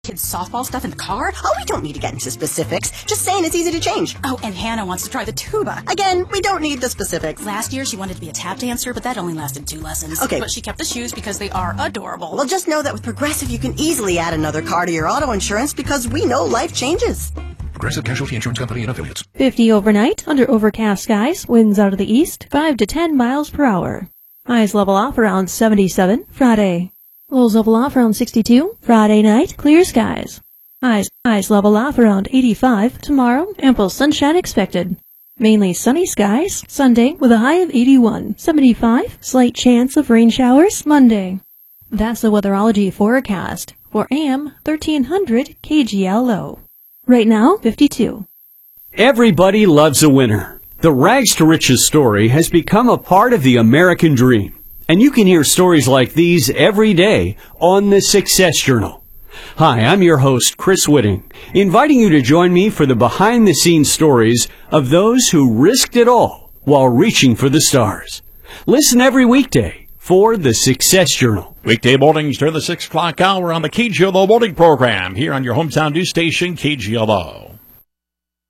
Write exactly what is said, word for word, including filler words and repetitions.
kids' softball stuff in the car? Oh, we don't need to get into specifics. Just saying it's easy to change. Oh, and Hannah wants to try the tuba. Again, we don't need the specifics. Last year, she wanted to be a tap dancer, but that only lasted two lessons. Okay. But she kept the shoes because they are adorable. Well, just know that with Progressive, you can easily add another car to your auto insurance because we know life changes. Progressive Casualty Insurance Company and affiliates. fifty overnight under overcast skies. Winds out of the east, five to ten miles per hour. Highs level off around seventy-seven Friday. Lows level off around sixty-two Friday night. Clear skies. Highs, highs level off around eighty-five tomorrow. Ample sunshine expected. Mainly sunny skies Sunday with a high of eighty-one. seventy-five. Slight chance of rain showers Monday. That's the weatherology forecast for A M thirteen hundred K G L O. Right now, fifty-two. Everybody loves a winner. The Rags to Riches story has become a part of the American dream. And you can hear stories like these every day on the Success Journal. Hi, I'm your host, Chris Whitting, inviting you to join me for the behind-the-scenes stories of those who risked it all while reaching for the stars. Listen every weekday for the Success Journal. Weekday mornings during the six o'clock hour on the K G L O morning program here on your hometown news station, K G L O.